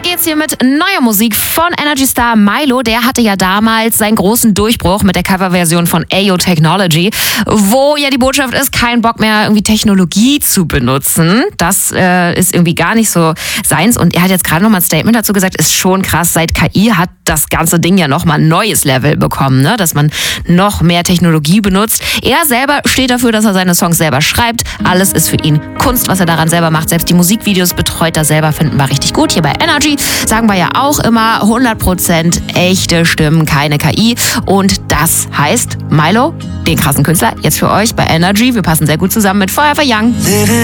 geht's hier mit neuer Musik von Energy Star Mylo. Der hatte ja damals seinen großen Durchbruch mit der Coverversion von Ayo Technology, wo ja die Botschaft ist, kein Bock mehr irgendwie Technologie zu benutzen. Das ist irgendwie gar nicht so seins. Und er hat jetzt gerade nochmal ein Statement dazu gesagt, ist schon krass, seit KI hat das ganze Ding ja nochmal ein neues Level bekommen, ne? Dass man noch mehr Technologie benutzt. Er selber steht dafür, dass er seine Songs selber schreibt. Alles ist für ihn Kunst, was er daran selber macht. Selbst die Musikvideos betreut er selber, finden wir richtig gut. Hier bei Energy sagen wir ja auch immer 100% echte Stimmen, keine KI. Und das heißt, Mylo, den krassen Künstler, jetzt für euch bei Energy. Wir passen sehr gut zusammen mit Forever Young.